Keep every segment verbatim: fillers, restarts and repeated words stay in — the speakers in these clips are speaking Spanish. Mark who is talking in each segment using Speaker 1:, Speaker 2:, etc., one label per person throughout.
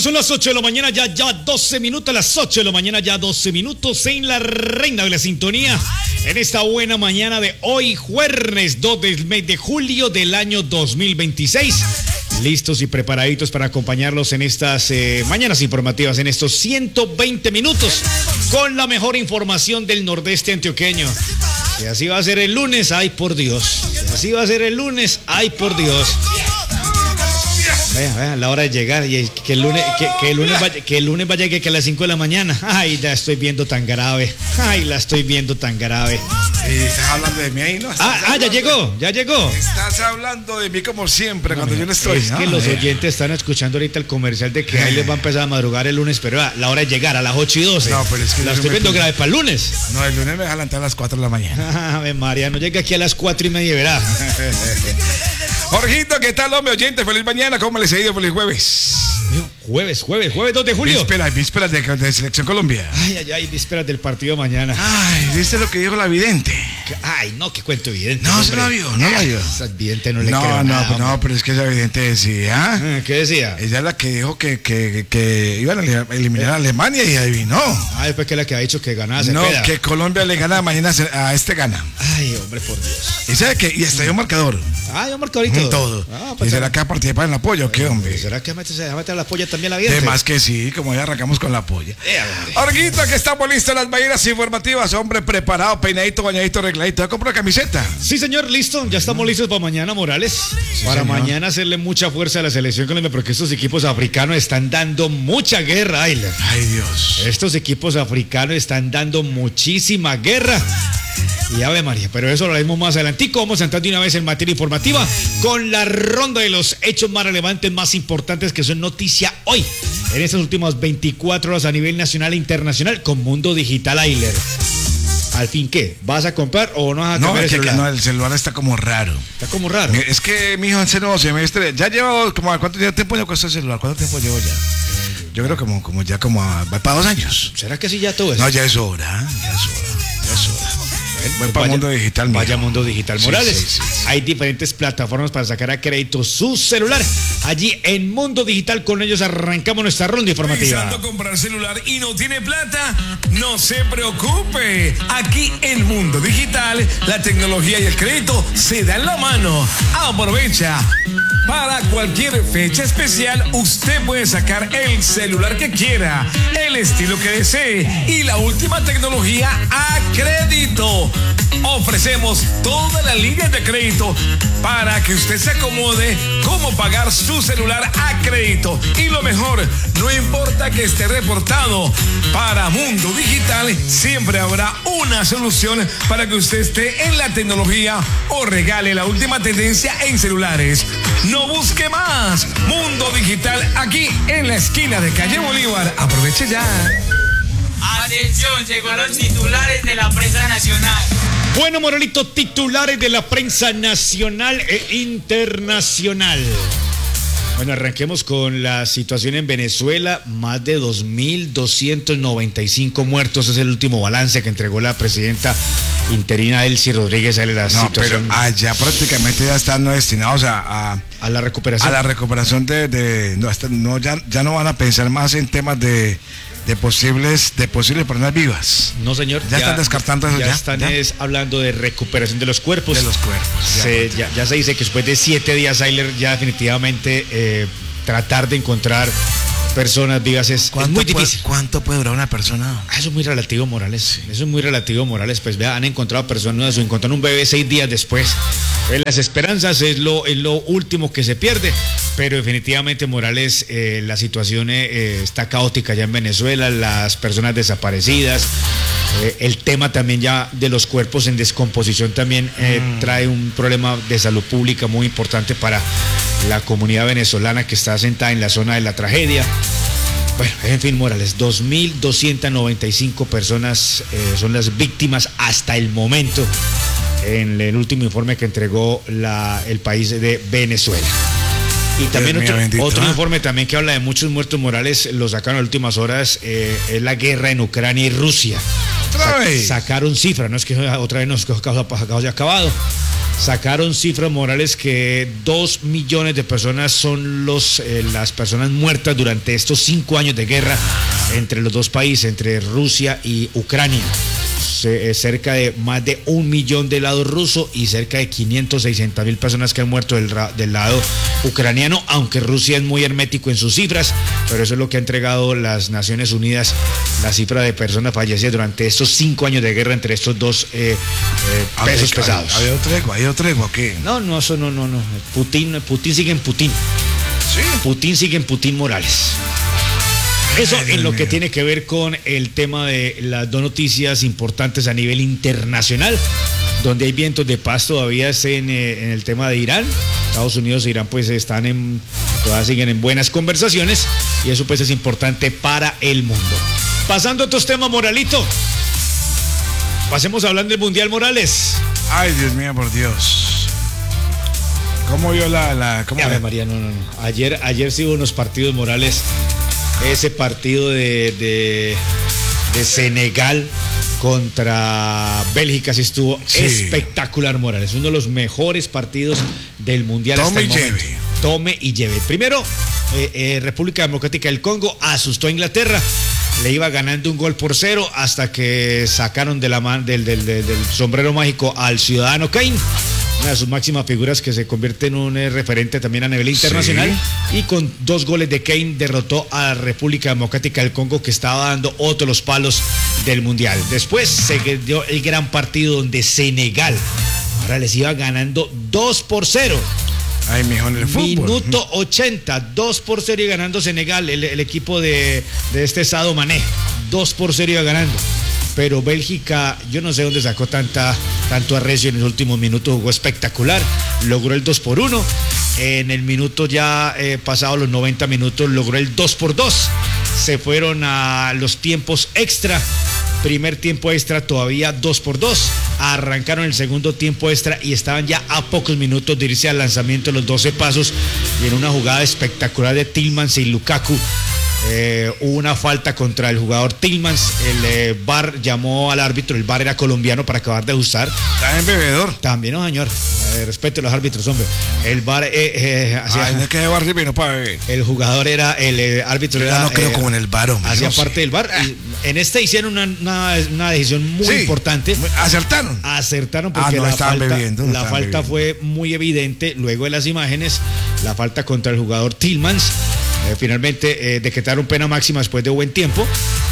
Speaker 1: son las ocho de la mañana, ya, ya doce minutos, las ocho de la mañana, ya doce minutos en la reina de la sintonía. En esta buena mañana de hoy, jueves dos del mes de julio del año dos mil veintiséis. Listos y preparaditos para acompañarlos en estas eh, mañanas informativas, en estos ciento veinte minutos, con la mejor información del nordeste antioqueño. Si así va a ser el lunes, ay por Dios. Si así va a ser el lunes, ay por Dios. Vean, vean, la hora de llegar y que el lunes, que, que el lunes vaya, que el lunes vaya que, que a las cinco de la mañana. Ay, la estoy viendo tan grave. Ay, la estoy viendo tan grave.
Speaker 2: Eh, estás hablando de mí ahí, ¿no?
Speaker 1: Ah, ah, ya llegó, ya llegó.
Speaker 2: Estás hablando de mí como siempre, no, cuando
Speaker 1: mira,
Speaker 2: yo no estoy.
Speaker 1: Es
Speaker 2: ¿no?
Speaker 1: que los
Speaker 2: eh.
Speaker 1: oyentes están escuchando ahorita el comercial de que ahí les va a empezar a madrugar el lunes, pero ah, la hora de llegar a las ocho y doce.
Speaker 2: No, pero es que
Speaker 1: la estoy viendo grave para el lunes.
Speaker 2: No, el lunes me deja levantar a las cuatro de la mañana.
Speaker 1: Ave María, no llega aquí a las cuatro y media, verá.
Speaker 2: Jorgito, ¿qué tal, hombre oyente? Feliz mañana, ¿cómo les ha ido? Feliz jueves.
Speaker 1: Jueves, jueves, jueves dos de julio.
Speaker 2: Vísperas, vísperas de, de Selección Colombia.
Speaker 1: Ay, ay, ay, vísperas del partido mañana.
Speaker 2: Ay, ¿viste lo que dijo la vidente?
Speaker 1: Ay, no, qué cuento vidente.
Speaker 2: No,
Speaker 1: hombre.
Speaker 2: se la vio, no la vio.
Speaker 1: Esa vidente no le
Speaker 2: No,
Speaker 1: creo
Speaker 2: no,
Speaker 1: nada,
Speaker 2: no,
Speaker 1: hombre.
Speaker 2: pero es que esa vidente decía.
Speaker 1: Ah, ¿qué decía?
Speaker 2: Ella es la que dijo que, que, que iban a eliminar a Alemania y adivinó.
Speaker 1: Ah, después que la que ha dicho que ganaba
Speaker 2: No,
Speaker 1: Cepeda.
Speaker 2: que Colombia le gana mañana a este gana.
Speaker 1: Ay, hombre, por Dios.
Speaker 2: ¿Y sabe qué? Y hasta un marcador.
Speaker 1: Ah, yo marco ahorita.
Speaker 2: Todo.
Speaker 1: Ah,
Speaker 2: ¿Y
Speaker 1: pues,
Speaker 2: será que va a participar en el apoyo o qué, hombre?
Speaker 1: ¿Será que mete, se va a meter la polla también la vidente?
Speaker 2: De más que sí, como ya arrancamos con la polla.
Speaker 1: Eh,
Speaker 2: Orguito, que estamos listos las mañanas informativas. Hombre, preparado, peinadito, bañadito, arregladito. ¿Ya compró la camiseta?
Speaker 1: Sí, señor, listo. Ya estamos listos para mañana, Morales.
Speaker 2: Sí,
Speaker 1: para
Speaker 2: señor.
Speaker 1: mañana hacerle mucha fuerza a la selección Colombia, porque estos equipos africanos están dando mucha guerra, Ayla.
Speaker 2: Ay, Dios.
Speaker 1: Estos equipos africanos están dando muchísima guerra. Y Ave María, pero eso lo haremos más adelantico. Vamos a entrar de una vez en materia informativa con la ronda de los hechos más relevantes, más importantes que son noticia hoy, en estas últimas veinticuatro horas a nivel nacional e internacional con Mundo Digital Ayler. Al fin, ¿qué? ¿Vas a comprar o no vas a
Speaker 2: No,
Speaker 1: cambiar
Speaker 2: es
Speaker 1: el
Speaker 2: que, que
Speaker 1: celular?
Speaker 2: no, el celular está como raro.
Speaker 1: Está como raro.
Speaker 2: Es que mi hijo en ese nuevo semestre ya lleva como cuánto tiempo ya cuesta el celular, cuánto tiempo llevo ya. Yo creo como, como ya como a, va para dos años.
Speaker 1: ¿Será que sí ya todo eso?
Speaker 2: No, ya es hora, ya es hora, ya es hora. Voy para Mundo Digital, mijo.
Speaker 1: Vaya Mundo Digital,
Speaker 2: Sí,
Speaker 1: Morales.
Speaker 2: sí, sí, sí.
Speaker 1: Hay diferentes plataformas para sacar a crédito su celular. Allí en Mundo Digital, con ellos arrancamos nuestra ronda informativa.
Speaker 3: ¿Pensando comprar celular y no tiene plata? No se preocupe. Aquí en Mundo Digital, la tecnología y el crédito se dan la mano. Aprovecha. Para cualquier fecha especial, usted puede sacar el celular que quiera, el estilo que desee y la última tecnología a crédito. Ofrecemos toda la línea de crédito para que usted se acomode cómo pagar su celular a crédito. Y lo mejor, no importa que esté reportado, para Mundo Digital siempre habrá una solución para que usted esté en la tecnología o regale la última tendencia en celulares. No busque más. Mundo Digital aquí en la esquina de Calle Bolívar. Aproveche ya.
Speaker 4: Atención, llegó a los titulares de la prensa nacional.
Speaker 1: Bueno, Moralito, titulares de la prensa nacional e internacional. Bueno, arranquemos con la situación en Venezuela. Más de dos mil doscientos noventa y cinco muertos es el último balance que entregó la presidenta interina Elsie Rodríguez a la
Speaker 2: No,
Speaker 1: situación,
Speaker 2: pero allá prácticamente ya están no destinados a, a,
Speaker 1: a la recuperación.
Speaker 2: a la recuperación de, de no, hasta- no, ya, ya no van a pensar más en temas de, de posibles de posibles personas vivas.
Speaker 1: No, señor.
Speaker 2: Ya están descartando eso,
Speaker 1: ya.
Speaker 2: ya,
Speaker 1: están
Speaker 2: ya.
Speaker 1: es hablando de recuperación de los cuerpos.
Speaker 2: De los cuerpos, ya,
Speaker 1: Se-
Speaker 2: pues.
Speaker 1: ya, ya se dice que después de siete días, Ayler, ya definitivamente eh, tratar de encontrar personas vivas es, es muy difícil.
Speaker 2: Puede, ¿Cuánto puede durar una persona?
Speaker 1: Ah, eso es muy relativo, Morales. Eso es muy relativo, Morales. Pues vea, han encontrado personas o encontraron un bebé seis días después. Eh, las esperanzas es lo, es lo último que se pierde. Pero definitivamente, Morales, eh, la situación eh, está caótica ya en Venezuela. Las personas desaparecidas. Eh, el tema también ya de los cuerpos en descomposición también eh, mm. trae un problema de salud pública muy importante para la comunidad venezolana que está asentada en la zona de la tragedia. Bueno, en fin, Morales, dos mil doscientas noventa y cinco personas eh, son las víctimas hasta el momento en el último informe que entregó la, el país de Venezuela. Y también
Speaker 2: Dios
Speaker 1: otro,
Speaker 2: mío, bendito,
Speaker 1: otro
Speaker 2: ¿eh?
Speaker 1: informe también que habla de muchos muertos, Morales, lo sacaron en las últimas horas, eh, es la guerra en Ucrania y Rusia.
Speaker 2: ¿Otra
Speaker 1: Sa-
Speaker 2: vez?
Speaker 1: Sacaron cifras, no es que otra vez nos causa, causa acabado. sacaron cifras, Morales, que dos millones de personas son los, eh, las personas muertas durante estos cinco años de guerra entre los dos países, entre Rusia y Ucrania. C- eh, cerca de más de un millón del lado ruso y cerca de quinientos, seiscientas mil personas que han muerto del, ra- del lado ucraniano, aunque Rusia es muy hermético en sus cifras, pero eso es lo que ha entregado las Naciones Unidas, la cifra de personas fallecidas durante estos cinco años de guerra entre estos dos eh, eh, pesos
Speaker 2: Había-
Speaker 1: pesados.
Speaker 2: ¿Ha habido tregua? ¿Ha habido tregua o qué?
Speaker 1: No, no, eso no, no, no. Putin, Putin sigue en Putin.
Speaker 2: Sí.
Speaker 1: Putin sigue en Putin Morales. Eso
Speaker 2: Ay,
Speaker 1: en lo
Speaker 2: Dios
Speaker 1: que
Speaker 2: mío.
Speaker 1: tiene que ver con el tema de las dos noticias importantes a nivel internacional, donde hay vientos de paz todavía es en, eh, en el tema de Irán. Estados Unidos e Irán pues están en, todavía siguen en buenas conversaciones y eso pues es importante para el mundo. Pasando a otros temas, Moralito. Pasemos hablando del Mundial, Morales.
Speaker 2: Ay, Dios mío, por Dios. ¿Cómo vio la... la cómo
Speaker 1: Ave
Speaker 2: la-
Speaker 1: María, no, no, no. Ayer, ayer sí hubo unos partidos, Morales. Ese partido de, de, de Senegal contra Bélgica sí estuvo
Speaker 2: Sí.
Speaker 1: espectacular, Morales. Uno de los mejores partidos del Mundial hasta
Speaker 2: Tome
Speaker 1: el
Speaker 2: y
Speaker 1: momento.
Speaker 2: lleve.
Speaker 1: Tome y lleve. Primero, eh, eh, República Democrática del Congo asustó a Inglaterra. Le iba ganando un gol por cero hasta que sacaron de la man, del, del, del, del sombrero mágico al ciudadano Kane, una de sus máximas figuras que se convierte en un eh, referente también a nivel internacional. Y con dos goles de Kane derrotó a la República Democrática del Congo, que estaba dando otro de los palos del Mundial. Después se dio el gran partido donde Senegal ahora les iba ganando dos por cero.
Speaker 2: Ay, mijo, en el fútbol.
Speaker 1: Minuto ochenta, dos por cero y ganando Senegal, el, el equipo de, de este Sadio Mané, dos por cero iba ganando. Pero Bélgica, yo no sé dónde sacó tanta, tanto arrecio en los últimos minutos, jugó espectacular, logró el dos por uno. En el minuto ya eh, pasado los noventa minutos, logró el dos por dos. Se fueron a los tiempos extra. Primer tiempo extra todavía dos por dos. Arrancaron el segundo tiempo extra y estaban ya a pocos minutos de irse al lanzamiento de los doce pasos. Y en una jugada espectacular de Tielemans y Lukaku, eh, hubo una falta contra el jugador Tielemans. El eh, V A R llamó al árbitro. El V A R era colombiano para acabar de ajustar.
Speaker 2: Está en bebedor.
Speaker 1: También, no, señor. Eh, respeto a los árbitros, hombre. El V A R eh, eh, hacía-
Speaker 2: Ay, no es que de barrio vino para beber.
Speaker 1: el jugador era, el eh, árbitro
Speaker 2: Yo
Speaker 1: era.
Speaker 2: no creo
Speaker 1: eh,
Speaker 2: como en el bar, hombre,
Speaker 1: Hacía
Speaker 2: no sé.
Speaker 1: parte del V A R. Y en este hicieron una, una, una decisión muy
Speaker 2: Sí,
Speaker 1: importante.
Speaker 2: Acertaron.
Speaker 1: Acertaron porque
Speaker 2: Ah, no,
Speaker 1: la
Speaker 2: estaban
Speaker 1: falta,
Speaker 2: bebiendo, no
Speaker 1: la
Speaker 2: estaban
Speaker 1: falta
Speaker 2: bebiendo.
Speaker 1: fue muy evidente. Luego de las imágenes, la falta contra el jugador Tielemans. Eh, finalmente eh, decretaron pena máxima después de buen tiempo.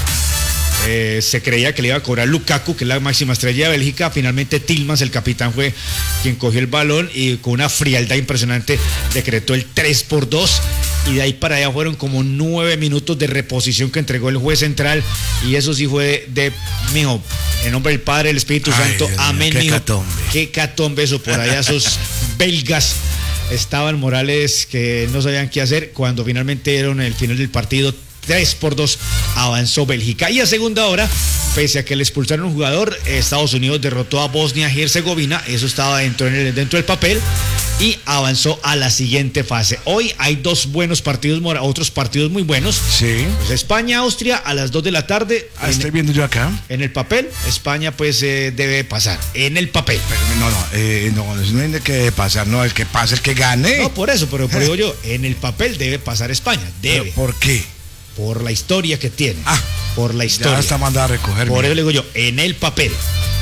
Speaker 1: Eh, se creía que le iba a cobrar Lukaku, que es la máxima estrella de Bélgica. Finalmente Tielemans, el capitán, fue quien cogió el balón y con una frialdad impresionante decretó el tres por dos. Y de ahí para allá fueron como nueve minutos de reposición que entregó el juez central. Y eso sí fue de, de mijo, en nombre del Padre, del Espíritu
Speaker 2: Ay,
Speaker 1: Santo,
Speaker 2: Dios mío,
Speaker 1: amén,
Speaker 2: qué
Speaker 1: mijo.
Speaker 2: catombe.
Speaker 1: Qué catombe eso por allá, esos belgas. Estaban Morales que no sabían qué hacer cuando finalmente dieron el final del partido. tres por dos avanzó Bélgica. Y a segunda hora, pese a que le expulsaron un jugador, Estados Unidos derrotó a Bosnia-Herzegovina. Eso estaba dentro, en el- dentro del papel. Y avanzó a la siguiente fase. Hoy hay dos buenos partidos, mora- otros partidos muy buenos.
Speaker 2: Sí.
Speaker 1: Pues España-Austria a las dos de la tarde.
Speaker 2: Ah,
Speaker 1: En-
Speaker 2: estoy viendo yo acá.
Speaker 1: en el papel, España pues eh, debe pasar. En el papel.
Speaker 2: Pero no, no, eh, no, no hay de qué pasar, no, el que pase, el que gane.
Speaker 1: No, por eso, pero, pero digo yo, en el papel debe pasar España.
Speaker 2: Pero,
Speaker 1: Debe.
Speaker 2: ¿por qué?
Speaker 1: Por la historia que tiene.
Speaker 2: Ah,
Speaker 1: por la historia.
Speaker 2: Ya está mandada a recoger.
Speaker 1: Por
Speaker 2: mira.
Speaker 1: eso le digo yo, en el papel.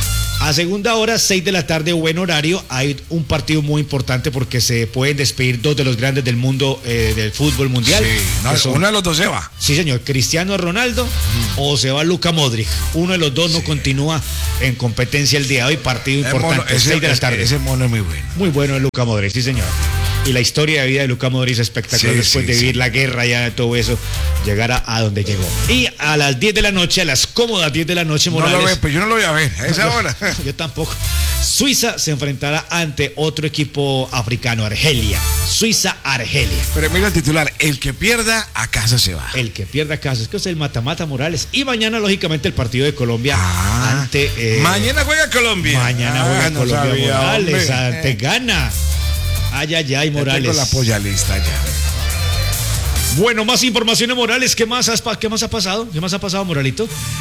Speaker 1: A segunda hora, seis de la tarde, buen horario. Hay un partido muy importante porque se pueden despedir dos de los grandes del mundo eh, del fútbol mundial.
Speaker 2: Sí, no,
Speaker 1: que son-
Speaker 2: uno de los dos se va.
Speaker 1: Sí, señor, Cristiano Ronaldo o se va Luka Modric. Uno de los dos no
Speaker 2: Sí.
Speaker 1: continúa en competencia el día de hoy. Partido
Speaker 2: Ese mono-
Speaker 1: importante,
Speaker 2: ese,
Speaker 1: seis de la
Speaker 2: ese-
Speaker 1: tarde.
Speaker 2: ese mono es muy bueno.
Speaker 1: Muy bueno el Luka Modric, sí, señor. Y la historia de vida de Luka Modric es espectacular.
Speaker 2: Sí,
Speaker 1: Después
Speaker 2: sí,
Speaker 1: de vivir
Speaker 2: sí.
Speaker 1: la guerra ya de todo eso, llegar a, a donde llegó. Y a las diez de la noche, a las cómodas diez de la noche,
Speaker 2: No
Speaker 1: Morales.
Speaker 2: lo ve, pues yo no lo voy a ver a esa hora.
Speaker 1: Yo tampoco. Suiza se enfrentará ante otro equipo africano, Argelia. Suiza-Argelia.
Speaker 2: Pero mira el titular, el que pierda a casa se va.
Speaker 1: El que pierda casa, es que es el mata-mata, Morales. Y mañana, lógicamente, el partido de Colombia
Speaker 2: Ah,
Speaker 1: ante. eh,
Speaker 2: mañana juega Colombia.
Speaker 1: Mañana
Speaker 2: Ah,
Speaker 1: juega
Speaker 2: no
Speaker 1: Colombia,
Speaker 2: sabía,
Speaker 1: Morales.
Speaker 2: hombre.
Speaker 1: Ante Ghana. Ay, ay, ay,
Speaker 2: Ya
Speaker 1: Morales.
Speaker 2: tengo la polla lista ya.
Speaker 1: Bueno, más informaciones, Morales. ¿Qué más, has pa- ¿Qué más ha pasado? ¿Qué más ha pasado, Moralito?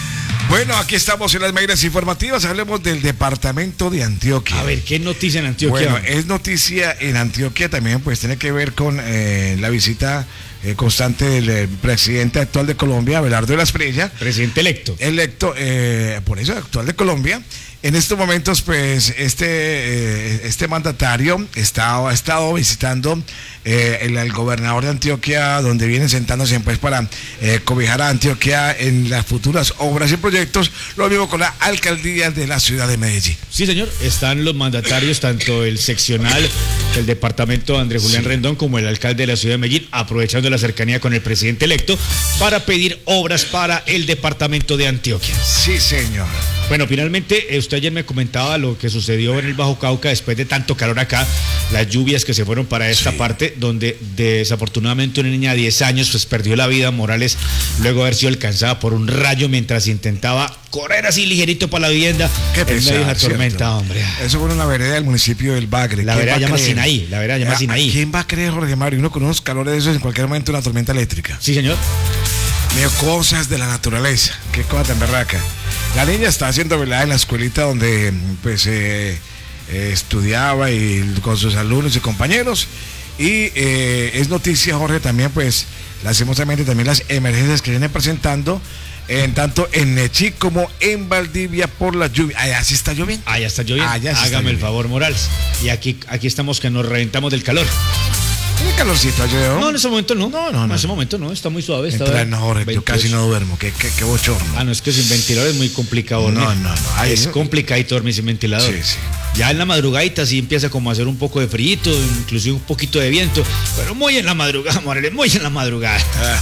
Speaker 2: Bueno, aquí estamos en las medidas informativas. Hablemos del departamento de Antioquia.
Speaker 1: A ver, ¿qué noticia en Antioquia?
Speaker 2: Bueno, es noticia en Antioquia también, pues tiene que ver con eh, la visita eh, constante del eh, presidente actual de Colombia, Abelardo de la Espriella.
Speaker 1: Presidente electo.
Speaker 2: Electo, eh, por eso, actual de Colombia. En estos momentos, pues, este, eh, este mandatario está, ha estado visitando eh, el, el gobernador de Antioquia, donde vienen sentándose pues para eh, cobijar a Antioquia en las futuras obras y proyectos, lo mismo con la alcaldía de la ciudad de Medellín.
Speaker 1: Sí, señor, están los mandatarios, tanto el seccional del departamento Andrés Julián sí. Rendón, como el alcalde de la ciudad de Medellín, aprovechando la cercanía con el presidente electo para pedir obras para el departamento de Antioquia.
Speaker 2: Sí, señor.
Speaker 1: Bueno, finalmente, usted ayer me comentaba lo que sucedió en el Bajo Cauca después de tanto calor acá, las lluvias que se fueron para esta sí. parte, donde desafortunadamente una niña de diez años pues perdió la vida, Morales, luego de haber sido alcanzada por un rayo mientras intentaba correr así ligerito para la vivienda.
Speaker 2: Qué
Speaker 1: en medio de la tormenta, hombre.
Speaker 2: Eso fue en la vereda del municipio del Bagre.
Speaker 1: La vereda llama Sinaí, la vereda llama Sinaí.
Speaker 2: ¿Quién va a creer, Jorge Mario, uno con unos calores de esos en cualquier momento una tormenta eléctrica?
Speaker 1: Sí, señor.
Speaker 2: Mío, cosas de la naturaleza, qué cosa tan berraca. La niña está haciendo velada en la escuelita donde pues eh, eh, estudiaba y con sus alumnos y compañeros. Y eh, es noticia, Jorge, también pues lastimosamente también las emergencias que vienen presentando en tanto en Nechí como en Valdivia por la lluvia. Allá sí está lloviendo.
Speaker 1: Allá está lloviendo.
Speaker 2: Allá sí
Speaker 1: Hágame
Speaker 2: está
Speaker 1: el favor, Morales. Y aquí, aquí estamos que nos reventamos del calor.
Speaker 2: ¿Tiene calorcito ayer?
Speaker 1: No, en ese momento no.
Speaker 2: No, no, no.
Speaker 1: En ese momento no, está muy suave. Está
Speaker 2: Entra, no, Jorge, yo casi no duermo. Qué, qué, qué bochorno.
Speaker 1: Ah, no, es que sin ventilador es muy complicado dormir.
Speaker 2: No, no, no. Ay,
Speaker 1: es
Speaker 2: no.
Speaker 1: complicadito dormir sin ventilador.
Speaker 2: Sí, sí.
Speaker 1: Ya en la madrugadita sí empieza como a hacer un poco de frío, inclusive un poquito de viento, pero muy en la madrugada, Morales, muy en la madrugada. Ah.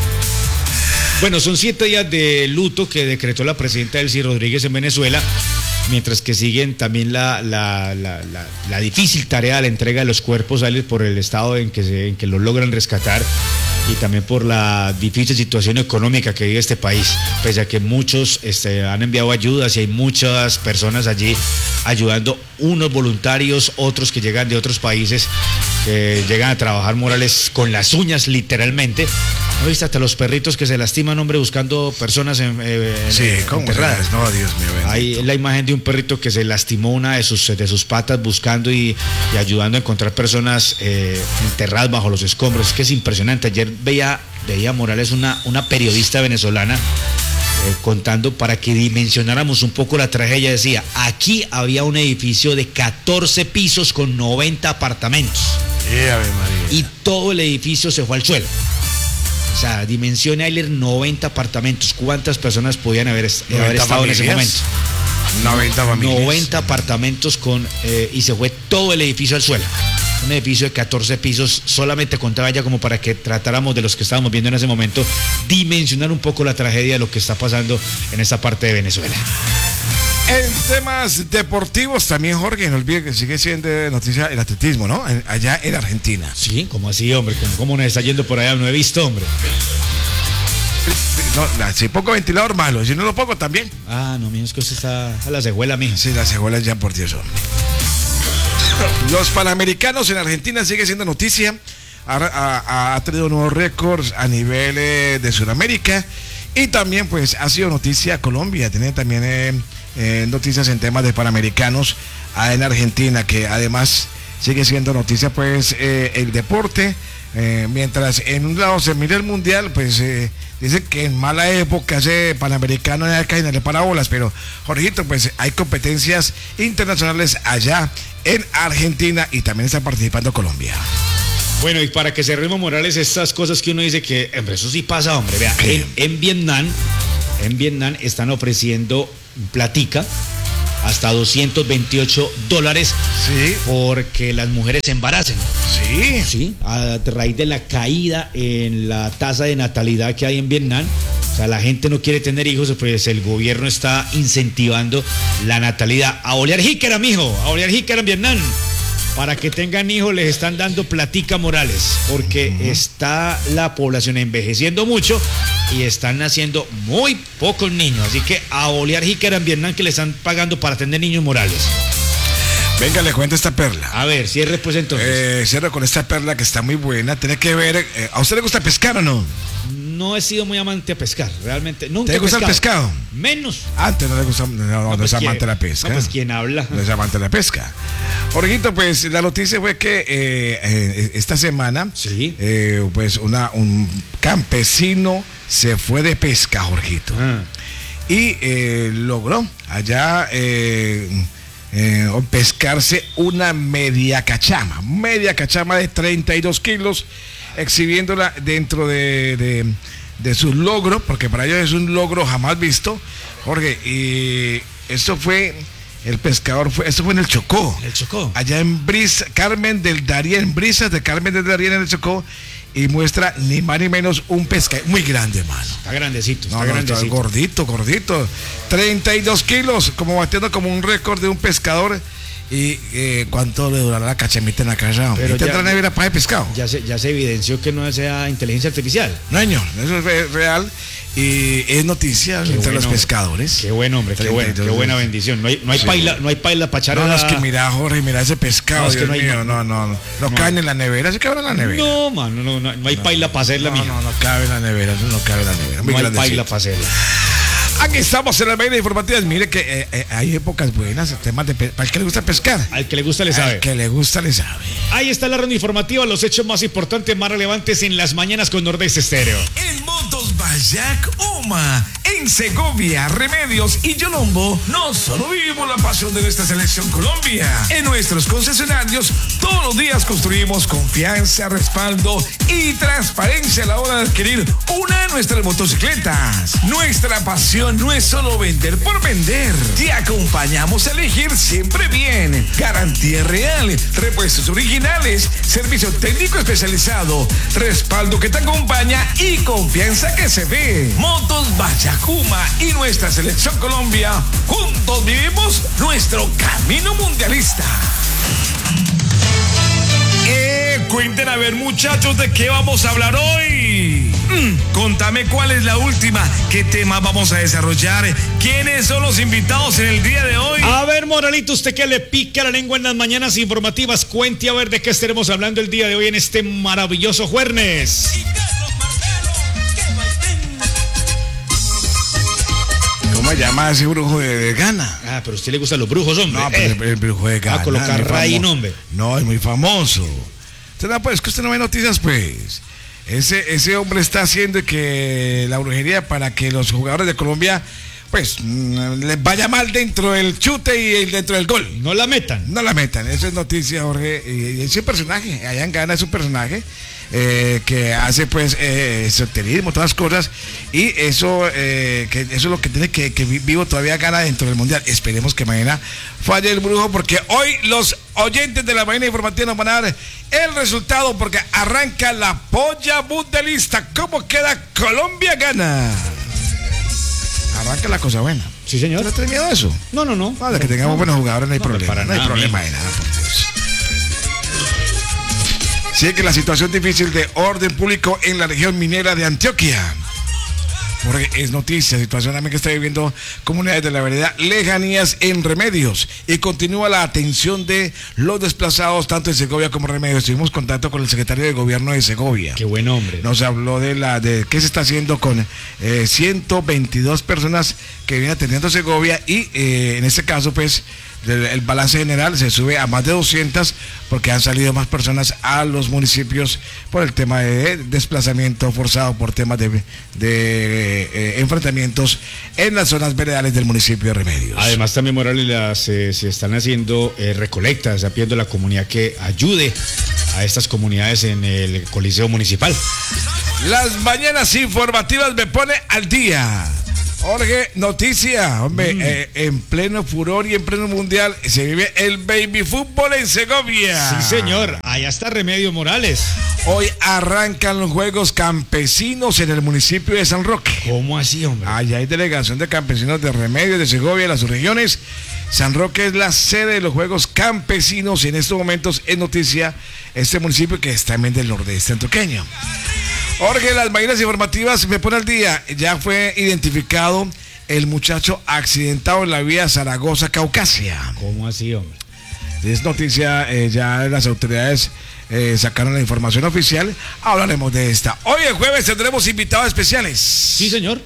Speaker 1: Bueno, son siete días de luto que decretó la presidenta Delcy Rodríguez en Venezuela, mientras que siguen también la, la, la, la, la difícil tarea de la entrega de los cuerpos sales por el estado en que, se, en que los logran rescatar y también por la difícil situación económica que vive este país, pese a que muchos este, han enviado ayudas y hay muchas personas allí ayudando, unos voluntarios, otros que llegan de otros países, que llegan a trabajar, Morales, con las uñas literalmente. ¿No viste hasta los perritos que se lastiman, hombre, buscando personas en, eh,
Speaker 2: sí, ¿cómo enterradas? No, Dios mío. Bendito.
Speaker 1: Hay la imagen de un perrito que se lastimó una de sus, de sus patas buscando y, y ayudando a encontrar personas eh, enterradas bajo los escombros. Es que es impresionante. Ayer veía, veía Morales, una, una periodista venezolana eh, contando para que dimensionáramos un poco la tragedia. Decía, aquí había un edificio de catorce pisos con noventa apartamentos.
Speaker 2: Sí, Ave María.
Speaker 1: Y todo el edificio se fue al suelo. O sea, dimensione Ayler noventa apartamentos. ¿Cuántas personas podían haber, haber estado
Speaker 2: familias?
Speaker 1: En ese momento?
Speaker 2: noventa familias.
Speaker 1: noventa apartamentos con eh, y se fue todo el edificio al suelo. Un edificio de catorce pisos, solamente contaba ya como para que tratáramos de los que estábamos viendo en ese momento, dimensionar un poco la tragedia de lo que está pasando en esta parte de Venezuela.
Speaker 2: En temas deportivos también, Jorge, no olvide que sigue siendo noticia el atletismo, ¿no? En, allá en Argentina.
Speaker 1: Sí, ¿cómo así, hombre? ¿Cómo, cómo nos está yendo por allá? No he visto, hombre.
Speaker 2: No, si poco ventilador, malo. Si no lo pongo, también.
Speaker 1: Ah, no, mío, es que usted está a la cejuela, mijo.
Speaker 2: Sí, la cejuela ya, por Dios, hombre. Los Panamericanos en Argentina sigue siendo noticia. Ha, ha, ha tenido nuevos récords a nivel eh, de Sudamérica. Y también, pues, ha sido noticia Colombia. Tiene también... Eh, Eh, noticias en temas de Panamericanos ah, en Argentina, que además sigue siendo noticia pues eh, el deporte, eh, mientras en un lado se mira el mundial, pues eh, dice que en mala época ese Panamericano en acá y no le para bolas, pero Jorgito, pues hay competencias internacionales allá en Argentina y también está participando Colombia.
Speaker 1: Bueno, y para que cerremos, Morales, estas cosas que uno dice que, hombre, eso sí pasa, hombre, vea, en, en Vietnam, en Vietnam están ofreciendo platica hasta doscientos veintiocho dólares
Speaker 2: sí.
Speaker 1: porque las mujeres se embaracen.
Speaker 2: Sí.
Speaker 1: Sí, a raíz de la caída en la tasa de natalidad que hay en Vietnam. O sea, la gente no quiere tener hijos, pues el gobierno está incentivando la natalidad. A olear jícara, mijo, a olear jícara en Vietnam. Para que tengan hijos les están dando platica, Morales, porque uh-huh. está la población envejeciendo mucho y están naciendo muy pocos niños. Así que a olear jícara en Vietnam que le están pagando para tener niños, Morales.
Speaker 2: Venga, le cuento esta perla.
Speaker 1: A ver, cierre pues entonces.
Speaker 2: Eh, cierro con esta perla que está muy buena. Tiene que ver, eh, ¿a usted le gusta pescar o no?
Speaker 1: no he sido muy amante a pescar, realmente. Nunca
Speaker 2: ¿Te gusta el pescado?
Speaker 1: Menos.
Speaker 2: Antes no le gusta, no, no, no, no
Speaker 1: pues
Speaker 2: es amante
Speaker 1: quién-
Speaker 2: de la pesca.
Speaker 1: No, pues quién habla.
Speaker 2: No es amante de la pesca. Jorgito, pues la noticia fue que eh, eh, esta semana,
Speaker 1: Sí.
Speaker 2: eh, pues una, un campesino se fue de pesca, Jorgito.
Speaker 1: Ah,
Speaker 2: Y eh, logró allá eh, eh, pescarse una media cachama, media cachama de treinta y dos kilos, exhibiéndola dentro de, de, de sus logros, porque para ellos es un logro jamás visto, Jorge. Y esto fue, el pescador fue, esto fue en el Chocó,
Speaker 1: el Chocó.
Speaker 2: allá en Brisa, Carmen del Darién, Brisas de Carmen del Darién en el Chocó, y muestra ni más ni menos un pescado muy grande, hermano.
Speaker 1: Está grandecito, está
Speaker 2: No, no, está
Speaker 1: grandecito.
Speaker 2: gordito, gordito. treinta y dos kilos, como batiendo como un récord de un pescador. ¿Y eh, cuánto le durará la cachamita en la casa?
Speaker 1: Pero
Speaker 2: ¿Y tendrá
Speaker 1: ya-
Speaker 2: nevera para el pescado?
Speaker 1: Ya se, ya se evidenció que no sea inteligencia artificial.
Speaker 2: No, señor, eso es re- real. Y es noticia
Speaker 1: Qué
Speaker 2: entre
Speaker 1: buen
Speaker 2: los
Speaker 1: hombre.
Speaker 2: pescadores.
Speaker 1: Qué buen hombre, qué, bueno, qué buena bendición. No hay, no hay
Speaker 2: Sí.
Speaker 1: paila, no hay paila para echar
Speaker 2: No,
Speaker 1: a
Speaker 2: no,
Speaker 1: la...
Speaker 2: es que mira, Jorge, mira ese pescado,
Speaker 1: No, es que
Speaker 2: Dios
Speaker 1: no hay-
Speaker 2: mío, no, no, no. No,
Speaker 1: No.
Speaker 2: caen en la nevera, se cabe en la nevera.
Speaker 1: No, mano, no, no, no hay paila para hacerla,
Speaker 2: no,
Speaker 1: mija.
Speaker 2: no, no cabe en la nevera, eso no cabe en la nevera. Muy
Speaker 1: No hay
Speaker 2: grandecito.
Speaker 1: paila para hacerla.
Speaker 2: Aquí estamos en la vaina informativa. Mire que eh, eh, hay épocas buenas, temas de pe- para el que le gusta pescar.
Speaker 1: Al que le gusta le sabe.
Speaker 2: Al que le gusta le sabe.
Speaker 1: Ahí está la ronda informativa, los hechos más importantes, más relevantes en las mañanas con Nordeste Estéreo.
Speaker 3: En Motos Bayac Uma, en Segovia, Remedios y Yolombo, no solo vivimos la pasión de nuestra selección Colombia. En nuestros concesionarios, todos los días construimos confianza, respaldo y transparencia a la hora de adquirir una de nuestras motocicletas. Nuestra pasión no es solo vender por vender. Te acompañamos a elegir siempre bien. Garantía real, repuestos originales, servicio técnico especializado, respaldo que te acompaña y confianza que se ve. Motos Bayacuma y nuestra selección Colombia, juntos vivimos nuestro camino mundialista. Eh, cuenten a ver, muchachos, ¿de qué vamos a hablar hoy? Mm, contame cuál es la última, qué tema vamos a desarrollar, quiénes son los invitados en el día de hoy.
Speaker 1: A ver, Moralito, usted que le pica la lengua en las mañanas informativas, cuente a ver de qué estaremos hablando el día de hoy en este maravilloso jueves.
Speaker 2: ¿Cómo se llama ese brujo de, de Ghana?
Speaker 1: Ah, pero a usted le gustan los brujos, hombre.
Speaker 2: No, pero
Speaker 1: Eh,
Speaker 2: el, el brujo de Ghana.
Speaker 1: a colocar
Speaker 2: muy
Speaker 1: raíz,
Speaker 2: famoso.
Speaker 1: hombre.
Speaker 2: No, es muy famoso. Usted no, pues, es que usted no ve noticias, pues. Ese, ese hombre está haciendo que la brujería para que los jugadores de Colombia, pues, mm, les vaya mal dentro del chute y el- dentro del gol.
Speaker 1: No la metan.
Speaker 2: No la metan, eso es noticia, Jorge. Y ese personaje, allá en Ghana es un personaje eh, que hace pues eh, esoterismo, todas las cosas. Y eso, eh, que eso es lo que tiene que, que vi- vivo todavía Ghana dentro del mundial. Esperemos que mañana falle el brujo, porque hoy los oyentes de la mañana informativa nos van a dar el resultado, porque arranca la polla mundialista. ¿Cómo queda Colombia Ghana? Arranca la cosa buena.
Speaker 1: Sí, señor.
Speaker 2: ¿No tiene miedo a eso?
Speaker 1: No, no, no.
Speaker 2: No, de que tengamos buenos jugadores no hay
Speaker 1: No,
Speaker 2: problema.
Speaker 1: para
Speaker 2: No hay
Speaker 1: nada,
Speaker 2: problema
Speaker 1: mijo.
Speaker 2: de nada, por Dios. Sigue la situación difícil de orden público en la región minera de Antioquia. Porque es noticia, situación también que está viviendo comunidades de la vereda Lejanías en Remedios. Y continúa la atención de los desplazados tanto en Segovia como en Remedios. Tuvimos contacto con el secretario de gobierno de Segovia.
Speaker 1: Qué buen hombre.
Speaker 2: Nos habló de la de qué se está haciendo con eh, ciento veintidós personas que vienen atendiendo Segovia y eh, en este caso pues el, el balance general se sube a más de doscientas porque han salido más personas a los municipios por el tema de desplazamiento forzado por temas de, de eh, enfrentamientos en las zonas veredales del municipio de Remedios.
Speaker 1: Además también, Morales, las, eh, se están haciendo eh, recolectas, está pidiendo a la comunidad que ayude a estas comunidades en el Coliseo Municipal.
Speaker 2: Las mañanas informativas me pone al día. Jorge, noticia, hombre,
Speaker 1: Mm.
Speaker 2: eh, en pleno furor y en pleno mundial se vive el baby fútbol en Segovia.
Speaker 1: Sí, señor, allá está Remedio Morales.
Speaker 2: Hoy arrancan los Juegos Campesinos en el municipio de San Roque.
Speaker 1: ¿Cómo así, hombre?
Speaker 2: Allá hay delegación de campesinos de Remedios, de Segovia, de las subregiones. San Roque es la sede de los Juegos Campesinos y en estos momentos es noticia este municipio que está también del nordeste antioqueño. Jorge, las mañanas informativas me pone al día. Ya fue identificado el muchacho accidentado en la vía Zaragoza-Caucasia.
Speaker 1: ¿Cómo así, hombre?
Speaker 2: Es noticia, eh, ya las autoridades eh, sacaron la información oficial, hablaremos de esta. Hoy el jueves tendremos invitados especiales.
Speaker 1: Sí, señor.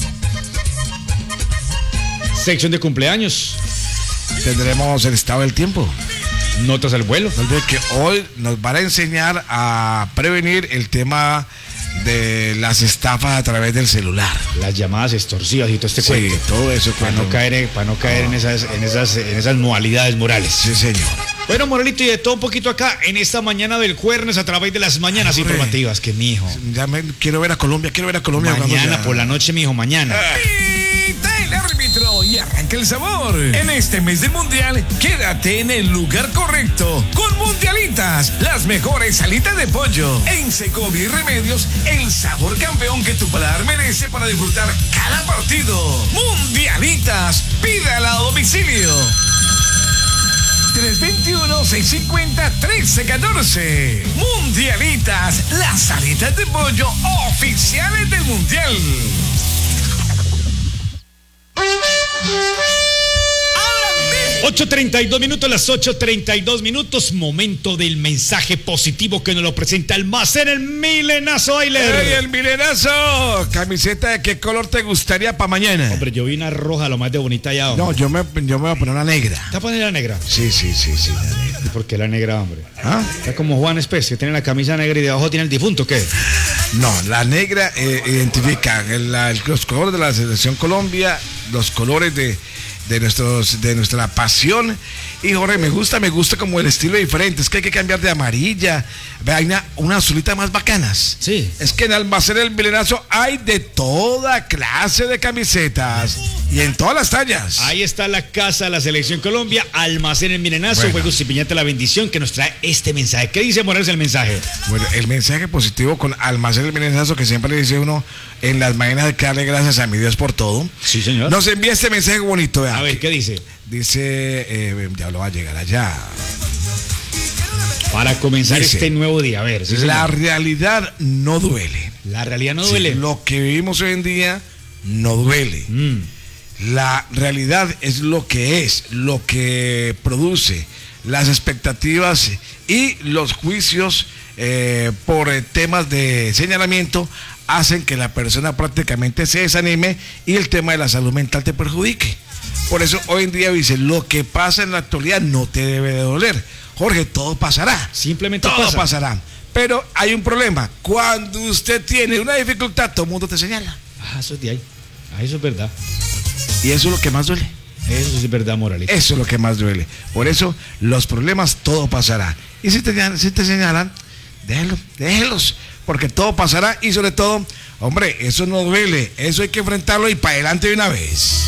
Speaker 1: Sección de cumpleaños.
Speaker 2: Tendremos el estado del tiempo.
Speaker 1: Notas al vuelo.
Speaker 2: Que hoy nos van a enseñar a prevenir el tema de las estafas a través del celular.
Speaker 1: Las llamadas extorsivas y todo este
Speaker 2: sí,
Speaker 1: cuento.
Speaker 2: todo eso.
Speaker 1: Para no caer, para no caer en, esas, en, esas, en esas modalidades morales.
Speaker 2: Sí, señor.
Speaker 1: Bueno, Moralito, y de todo un poquito acá en esta mañana del jueves a través de las mañanas Ay, informativas. Que mijo.
Speaker 2: Ya me quiero ver a Colombia, quiero ver a Colombia.
Speaker 1: Mañana por la noche, mijo, mañana.
Speaker 3: Pita el árbitro y arranca el sabor. En este mes del mundial, quédate en el lugar correcto con Mundialitas, las mejores alitas de pollo. En Segovia y Remedios, el sabor campeón que tu paladar merece para disfrutar cada partido. Mundialitas, pídala a domicilio. tres veintiuno, seiscientos cincuenta, trece catorce. Mundialitas, las alitas de pollo oficiales del mundial.
Speaker 1: ocho treinta y dos minutos, las ocho treinta y dos minutos, momento del mensaje positivo que nos lo presenta Almacén El Milenazo, Ailer.
Speaker 2: ¡Ey, el Milenazo! ¿Camiseta de qué color te gustaría para mañana?
Speaker 1: Hombre, yo vi una roja, lo más de bonita ya, hombre.
Speaker 2: No, yo me, yo me voy a poner una negra.
Speaker 1: ¿Te vas a poner la negra?
Speaker 2: Sí, sí, sí, sí, la negra.
Speaker 1: ¿Y por qué la negra, hombre?
Speaker 2: ¿Ah?
Speaker 1: Está como Juan Espés, que tiene la camisa negra y debajo tiene el difunto, ¿qué?
Speaker 2: No, la negra eh, identifica el, el, los colores de la Selección Colombia, los colores de... de nuestros de nuestra pasión. Y Jorge, me gusta, me gusta como el estilo diferente. Es que hay que cambiar de amarilla. Hay una, una azulita más bacanas.
Speaker 1: Sí.
Speaker 2: Es que en Almacén El Milenazo hay de toda clase de camisetas y en todas las tallas.
Speaker 1: Ahí está la casa de la Selección Colombia, Almacén El Milenazo, bueno. Juegos y Piñata, la bendición que nos trae este mensaje. ¿Qué dice Morales el mensaje?
Speaker 2: Bueno, el mensaje positivo con Almacén El Milenazo, que siempre le dice uno en las mañanas de que darle gracias a mi Dios por todo.
Speaker 1: Sí, señor.
Speaker 2: Nos envía este mensaje bonito. Vea,
Speaker 1: a ver, ¿qué dice?
Speaker 2: Dice, eh, ya lo va a llegar allá.
Speaker 1: Para comenzar
Speaker 2: dice,
Speaker 1: este nuevo día, a ver.
Speaker 2: ¿sí, la señor? Realidad no duele.
Speaker 1: La realidad no duele.
Speaker 2: Sí, lo que vivimos hoy en día no duele. Mm. La realidad es lo que es, lo que produce, las expectativas y los juicios eh, por eh, temas de señalamiento hacen que la persona prácticamente se desanime y el tema de la salud mental te perjudique. Por eso hoy en día dice, lo que pasa en la actualidad no te debe de doler. Jorge, todo pasará.
Speaker 1: Simplemente
Speaker 2: todo
Speaker 1: pasa.
Speaker 2: pasará. Pero hay un problema. Cuando usted tiene una dificultad, todo el mundo te señala.
Speaker 1: Ah, eso es de ahí. Ah, eso es verdad.
Speaker 2: Y eso es lo que más duele.
Speaker 1: Eso es verdad, Moralito.
Speaker 2: Eso es lo que más duele. Por eso, los problemas, todo pasará. Y si te, si te señalan, déjenlos, déjenlos. Porque todo pasará y sobre todo, hombre, eso no duele. Eso hay que enfrentarlo y para adelante de una vez.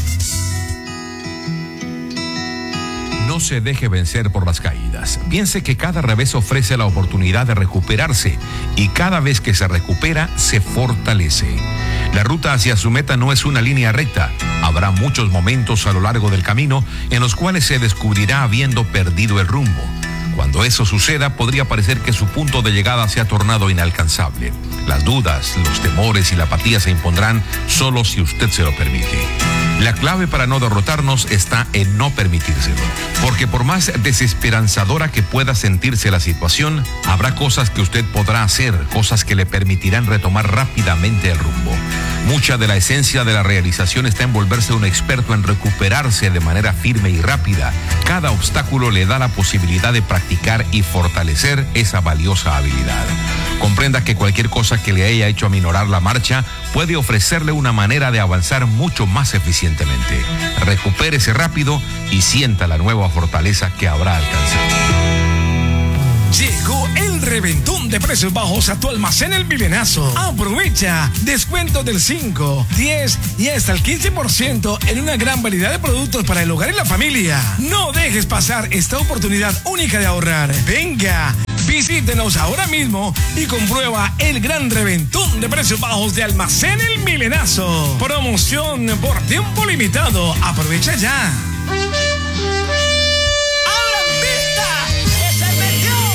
Speaker 5: No se deje vencer por las caídas. Piense que cada revés ofrece la oportunidad de recuperarse y cada vez que se recupera, se fortalece. La ruta hacia su meta no es una línea recta. Habrá muchos momentos a lo largo del camino en los cuales se descubrirá habiendo perdido el rumbo. Cuando eso suceda, podría parecer que su punto de llegada se ha tornado inalcanzable. Las dudas, los temores y la apatía se impondrán solo si usted se lo permite. La clave para no derrotarnos está en no permitírselo, porque por más desesperanzadora que pueda sentirse la situación, habrá cosas que usted podrá hacer, cosas que le permitirán retomar rápidamente el rumbo. Mucha de la esencia de la realización está en volverse un experto en recuperarse de manera firme y rápida. Cada obstáculo le da la posibilidad de practicar y fortalecer esa valiosa habilidad. Comprenda que cualquier cosa que le haya hecho aminorar la marcha puede ofrecerle una manera de avanzar mucho más eficientemente. Recupérese rápido y sienta la nueva fortaleza que habrá alcanzado.
Speaker 3: Llegó el reventón de precios bajos a tu Almacén El Milenazo. Aprovecha descuento del cinco, diez y hasta el quince por ciento en una gran variedad de productos para el hogar y la familia. No dejes pasar esta oportunidad única de ahorrar. Venga, visítenos ahora mismo y comprueba el gran reventón de precios bajos de Almacén El Milenazo. Promoción por tiempo limitado. Aprovecha ya.
Speaker 6: ¡Abran vista! ¡Que se metió!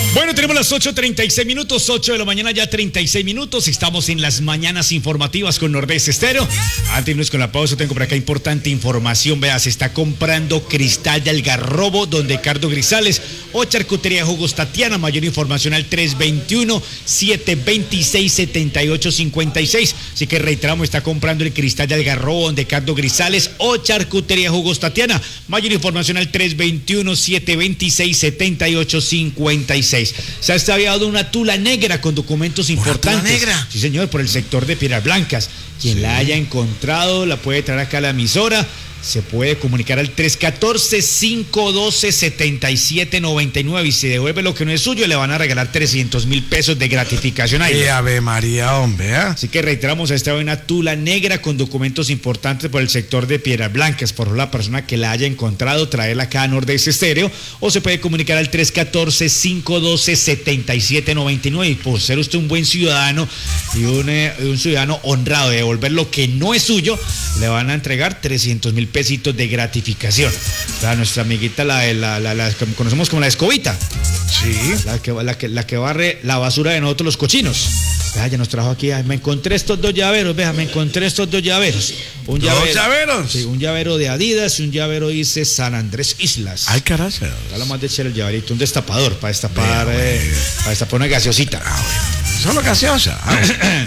Speaker 1: Bueno, tenemos las ocho treinta y seis minutos, ocho de la mañana, ya treinta y seis minutos. Estamos en las mañanas informativas con Nordeste Estéreo. Antes de irnos con la pausa, tengo por acá importante información. Vea, se está comprando cristal de Algarrobo, don Ricardo Grisales, o charcutería Jugos Tatiana. Mayor información al tres veintiuno, siete veintiséis, setenta y ocho cincuenta y seis. Así que reiteramos, está comprando el cristal de Algarrobo, don Ricardo Grisales, o charcutería Jugos Tatiana. Mayor información al tres veintiuno, siete veintiséis, setenta y ocho cincuenta y seis. Se ha extraviado una tula negra con documentos importantes.
Speaker 2: ¿Una tula negra?
Speaker 1: Sí, señor, por el sector de Piedras Blancas. Quien sí la haya encontrado la puede traer acá a la emisora. Se puede comunicar al tres uno cuatro, cinco uno dos, siete siete nueve nueve y si devuelve lo que no es suyo le van a regalar trescientos mil pesos de gratificación ahí.
Speaker 2: ¡Qué Ave María, hombre! ¿eh?
Speaker 1: Así que reiteramos, esta es una tula negra con documentos importantes por el sector de Piedras Blancas. Por la persona que la haya encontrado, traerla acá a Nordeste Estéreo o se puede comunicar al tres uno cuatro, cinco uno dos, siete siete nueve nueve y por ser usted un buen ciudadano y un, eh, un ciudadano honrado de devolver lo que no es suyo, le van a entregar trescientos mil pesitos de gratificación. La, nuestra amiguita, la, la, la, la que conocemos como la escobita.
Speaker 2: Sí.
Speaker 1: La que, la, que, la que barre la basura de nosotros los cochinos. Vea, ya nos trajo aquí, ay, me encontré estos dos llaveros, vea, me encontré estos dos llaveros. Un
Speaker 2: ¿Dos
Speaker 1: llavero,
Speaker 2: llaveros?
Speaker 1: Sí, un llavero de Adidas y un llavero dice San Andrés Islas.
Speaker 2: Ay, carajo.
Speaker 1: Habla más de echar el llaverito, un destapador para destapar, eh, para destapar una gaseosita.
Speaker 2: Ah, bueno. Solo gaseosa. Ah, bueno.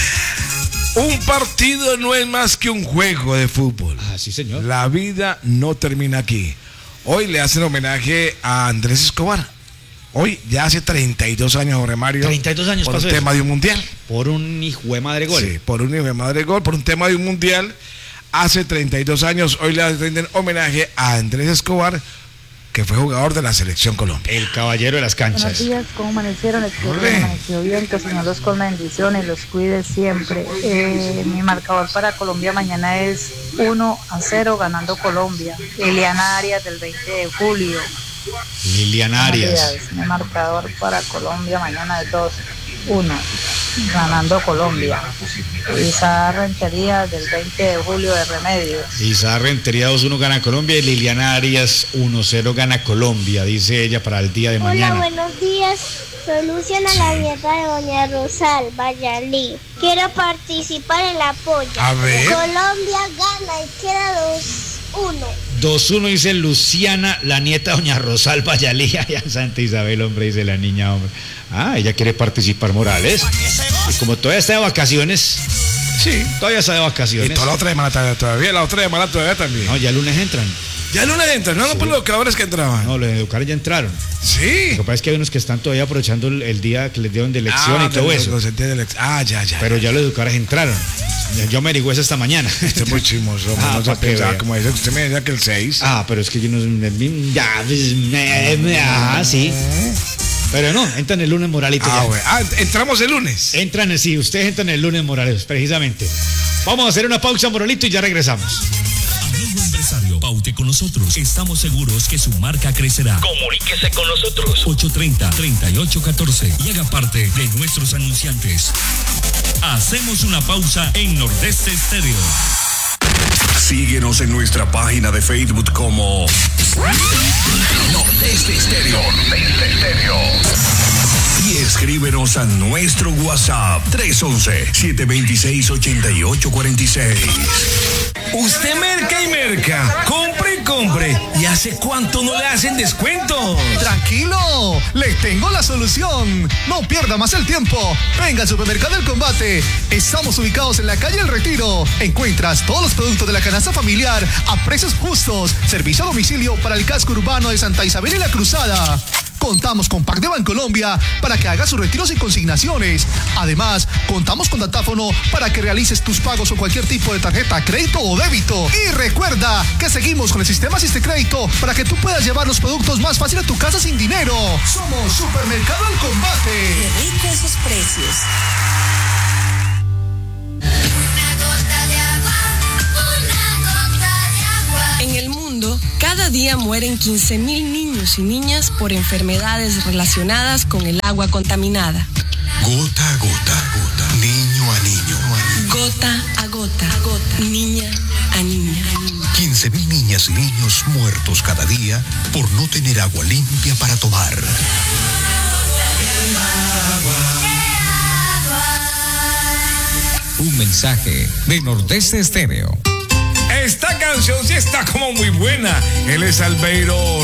Speaker 2: Un partido no es más que un juego de fútbol.
Speaker 1: Ah, sí, señor.
Speaker 2: La vida no termina aquí. Hoy le hacen homenaje a Andrés Escobar. Hoy, ya hace treinta y dos años, Jorge Mario.
Speaker 1: treinta y dos años
Speaker 2: por
Speaker 1: pasó
Speaker 2: un tema
Speaker 1: eso.
Speaker 2: de un mundial.
Speaker 1: Por un hijo de madre gol.
Speaker 2: Sí, por un hijo de madre gol, por un tema de un mundial. Hace treinta y dos años, hoy le hacen homenaje a Andrés Escobar, que fue jugador de la Selección Colombia.
Speaker 1: El caballero de las
Speaker 6: Buenos
Speaker 1: canchas.
Speaker 6: días, ¿cómo amanecieron? Espero
Speaker 2: Ole.
Speaker 6: que amaneció bien, que el Señor los colme bendiciones, los cuide siempre. Eh, mi marcador para Colombia mañana es uno a cero ganando Colombia. Eliana Arias del veinte de julio.
Speaker 1: Liliana Arias.
Speaker 6: Buenos días. Mi marcador para Colombia mañana es dos uno ganando Colombia. Isa Rentería del veinte de julio de Remedios.
Speaker 1: Isa Rentería dos uno gana Colombia y Liliana Arias uno cero gana Colombia, dice ella para el día de mañana.
Speaker 7: Hola, buenos días. Soy Luciana, la nieta de doña Rosal Vallalí. Quiero participar en la polla.
Speaker 2: A ver.
Speaker 7: Colombia gana y queda dos uno.
Speaker 1: dos uno dice Luciana, la nieta de doña Rosal Vallalí. Allá en Santa Isabel, hombre, dice la niña, hombre. Ah, ella quiere participar, Morales. Y como todavía está de vacaciones. Sí, todavía está de vacaciones.
Speaker 2: Y toda la otra semana todavía, la otra semana todavía también.
Speaker 1: No, ya el lunes entran.
Speaker 2: Ya el lunes entran, no, no por los educadores que entraban.
Speaker 1: No, los educadores ya entraron.
Speaker 2: Sí.
Speaker 1: Lo que pasa es que hay unos que están todavía aprovechando el, el día que les dieron de elección
Speaker 2: Ah,
Speaker 1: y todo
Speaker 2: los-
Speaker 1: eso.
Speaker 2: los entiende el ex- Ah, ya, ya.
Speaker 1: Pero ya los educadores entraron. Ya- Yo me averigüé eso esta mañana.
Speaker 2: Usted es muy chismoso,
Speaker 1: Ah,
Speaker 2: no se
Speaker 1: pa' que
Speaker 2: pensaba
Speaker 1: vea.
Speaker 2: como dice. Usted me decía que el seis.
Speaker 1: Ah, pero es que yo no... Ya, pues, me- me- ah, sí. Pero no, entran el lunes Moralito.
Speaker 2: Ah,
Speaker 1: ya.
Speaker 2: güey. Ah, entramos el lunes.
Speaker 1: Entran, sí, ustedes entran el lunes Morales, precisamente. Vamos a hacer una pausa, Moralito, y ya regresamos.
Speaker 8: Amigo empresario, paute con nosotros. Estamos seguros que su marca crecerá. Comuníquese con nosotros. ocho treinta, treinta y ocho catorce y haga parte de nuestros anunciantes. Hacemos una pausa en Nordeste Estéreo.
Speaker 3: Síguenos en nuestra página de Facebook como
Speaker 8: Nordeste Estéreo.
Speaker 3: Nordeste Estéreo. Y escríbenos a nuestro WhatsApp tres once, siete veintiséis, ochenta y ocho cuarenta y seis.
Speaker 9: Usted merca y merca, compre y compre. ¿Y hace cuánto no le hacen descuento?
Speaker 10: Tranquilo, le tengo la solución. No pierda más el tiempo. Venga al Supermercado El Combate. Estamos ubicados en la calle El Retiro. Encuentras todos los productos de la canasta familiar a precios justos. Servicio a domicilio para el casco urbano de Santa Isabel y La Cruzada. Contamos con Pack de Bancolombia para que hagas sus retiros y consignaciones. Además, contamos con datáfono para que realices tus pagos o cualquier tipo de tarjeta, crédito o débito. Y recuerda que seguimos con el sistema Asiste Crédito para que tú puedas llevar los productos más fácil a tu casa sin dinero. Somos Supermercado El Combate.
Speaker 11: Qué rico esos precios. En el mundo, cada día mueren quince mil niños y niñas por enfermedades relacionadas con el agua contaminada.
Speaker 8: Gota a gota, gota, niño a niño.
Speaker 11: Gota a gota, a gota, niña a niña.
Speaker 8: quince mil niñas y niños muertos cada día por no tener agua limpia para tomar.
Speaker 12: mensaje de Nordeste Estéreo.
Speaker 3: Esta canción sí está como muy buena. Él es Albeiro